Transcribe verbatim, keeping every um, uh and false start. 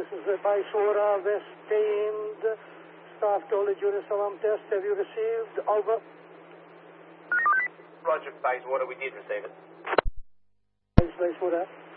this is the Bayswater, West End. Staff Dollar Jerusalem test. Have you received? Over. Roger, Bayswater, we did receive it. Bayswater.